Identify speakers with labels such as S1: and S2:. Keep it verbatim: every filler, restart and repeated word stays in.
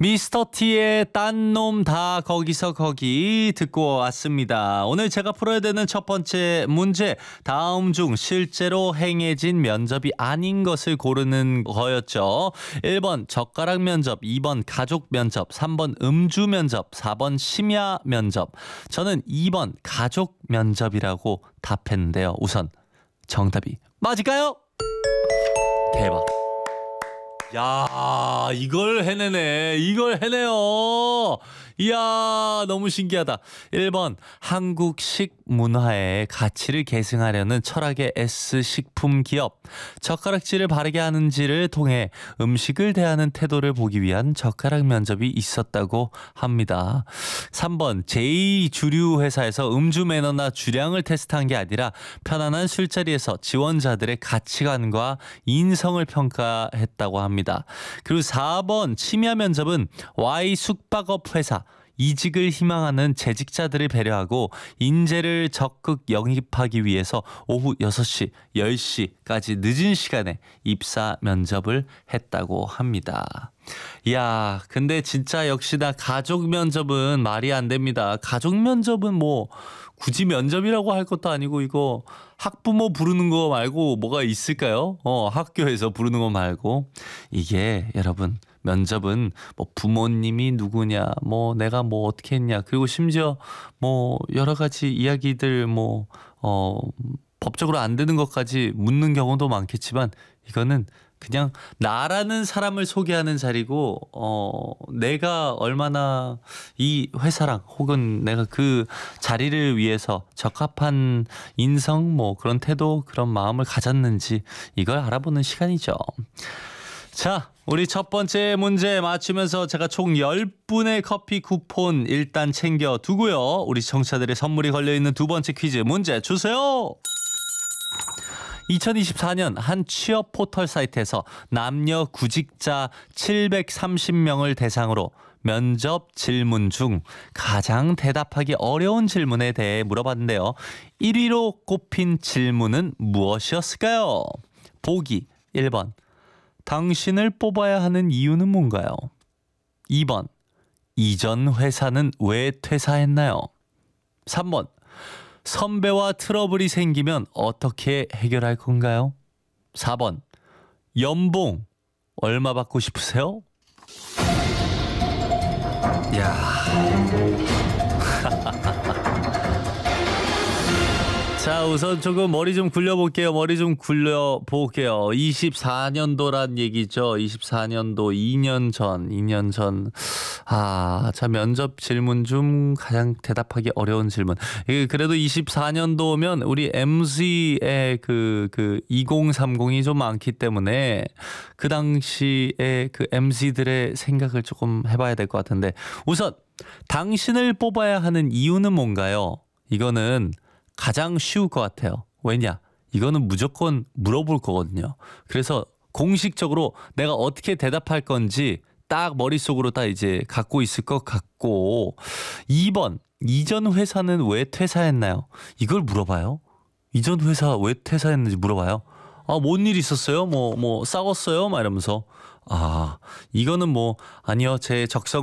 S1: 미스터 T의 딴 놈 다 거기서 거기 듣고 왔습니다. 오늘 제가 풀어야 되는 첫 번째 문제, 다음 중 실제로 행해진 면접이 아닌 것을 고르는 거였죠. 일 번 젓가락 면접, 이 번 가족 면접, 삼 번 음주 면접, 사 번 심야 면접. 저는 이 번 가족 면접이라고 답했는데요. 우선 정답이 맞을까요? 대박. 야, 이걸 해내네. 이걸 해내요. 이야, 너무 신기하다. 일 번 한국식 문화의 가치를 계승하려는 철학의 S 식품 기업. 젓가락질을 바르게 하는지를 통해 음식을 대하는 태도를 보기 위한 젓가락 면접이 있었다고 합니다. 삼 번 제이 주류 회사에서 음주 매너나 주량을 테스트한 게 아니라 편안한 술자리에서 지원자들의 가치관과 인성을 평가했다고 합니다. 그리고 사 번 심야 면접은 Y 숙박업 회사 이직을 희망하는 재직자들을 배려하고 인재를 적극 영입하기 위해서 오후 여섯 시, 열 시까지 늦은 시간에 입사 면접을 했다고 합니다. 이야, 근데 진짜 역시나 가족 면접은 말이 안 됩니다. 가족 면접은 뭐 굳이 면접이라고 할 것도 아니고 이거 학부모 부르는 거 말고 뭐가 있을까요? 어, 학교에서 부르는 거 말고. 이게 여러분, 면접은 뭐 부모님이 누구냐, 뭐 내가 뭐 어떻게 했냐, 그리고 심지어 뭐 여러 가지 이야기들 뭐 어, 법적으로 안 되는 것까지 묻는 경우도 많겠지만 이거는 그냥 나라는 사람을 소개하는 자리고 어, 내가 얼마나 이 회사랑 혹은 내가 그 자리를 위해서 적합한 인성 뭐 그런 태도 그런 마음을 가졌는지 이걸 알아보는 시간이죠. 자, 우리 첫 번째 문제 맞추면서 제가 총 열 분의 커피 쿠폰 일단 챙겨 두고요. 우리 청취자들의 선물이 걸려있는 두 번째 퀴즈 문제 주세요. 이천이십사 년 한 취업 포털 사이트에서 남녀 구직자 칠백삼십 명을 대상으로 면접 질문 중 가장 대답하기 어려운 질문에 대해 물어봤는데요. 일 위로 꼽힌 질문은 무엇이었을까요? 보기 일 번 당신을 뽑아야 하는 이유는 뭔가요? 이 번 이전 회사는 왜 퇴사했나요? 삼 번 선배와 트러블이 생기면 어떻게 해결할 건가요? 사 번 연봉 얼마 받고 싶으세요? 야. 자, 우선 조금 머리 좀 굴려볼게요. 머리 좀 굴려볼게요. 이십사 년도란 얘기죠. 이십사 년도 이 년 전, 이 년 전. 아, 자, 면접 질문 중 가장 대답하기 어려운 질문. 이게 그래도 이십사 년도면 우리 엠씨의 그, 그 이공삼공이 좀 많기 때문에 그 당시에 그 엠씨들의 생각을 조금 해봐야 될 것 같은데 우선 당신을 뽑아야 하는 이유는 뭔가요? 이거는 가장 쉬울 것 같아요. 왜냐? 이거는 무조건 물어볼 거거든요. 그래서 공식적으로 내가 어떻게 대답할 건지 딱 머릿속으로 딱 이제 갖고 있을 것 같고 이 번 이전 회사는 왜 퇴사했나요? 이걸 물어봐요. 이전 회사 왜 퇴사했는지 물어봐요. 아, 뭔 일 있었어요? 뭐, 뭐 싸웠어요? 막 이러면서 아, 이거는 뭐 아니요, 제 적성